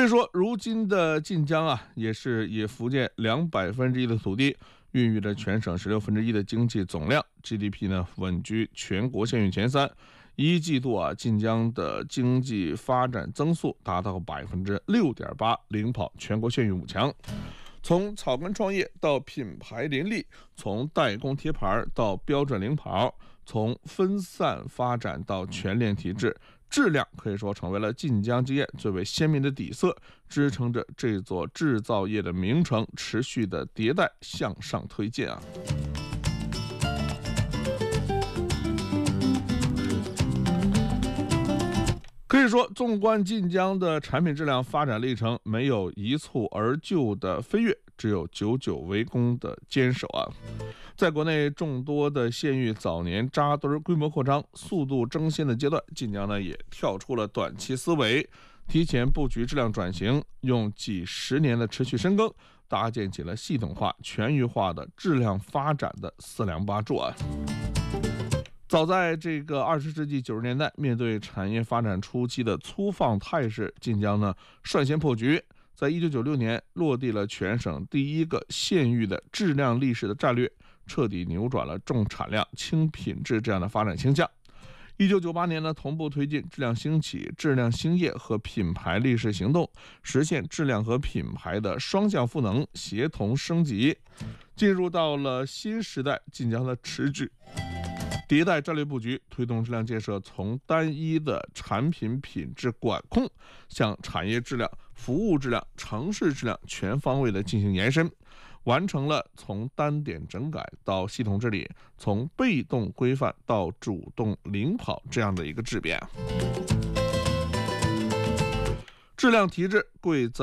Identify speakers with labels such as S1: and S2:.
S1: 以说，如今的晋江啊，也是以福建100%的土地，孕育着全省1/16的经济总量 ，GDP 呢稳居全国县域前3。一季度啊，晋江的经济发展增速达到6.8%，领跑全国县域5强。从草根创业到品牌林立，从代工贴牌到标准领跑，从分散发展到全链体制，质量可以说成为了晋江经验最为鲜明的底色，支撑着这座制造业的名城持续的迭代向上推进啊。可以说，纵观晋江的产品质量发展历程，没有一蹴而就的飞跃，只有久久为功的坚守啊。在国内众多的县域早年扎堆规模扩张、速度争先的阶段，晋江呢也跳出了短期思维，提前布局质量转型，用几十年的持续深耕，搭建起了系统化、全域化的质量发展的四梁八柱啊。早在这个20世纪90年代，面对产业发展初期的粗放态势，晋江呢率先破局，在1996年落地了全省第一个县域的质量立式的战略，彻底扭转了重产量轻品质这样的发展倾向。1998年呢，同步推进质量兴起、质量兴业和品牌立式行动，实现质量和品牌的双向赋能、协同升级。进入到了新时代，晋江的持续迭代战略布局，推动质量建设从单一的产品品质管控向产业质量、服务质量、城市质量全方位的进行延伸，完成了从单点整改到系统治理，从被动规范到主动领跑这样的一个质变。质量提质贵在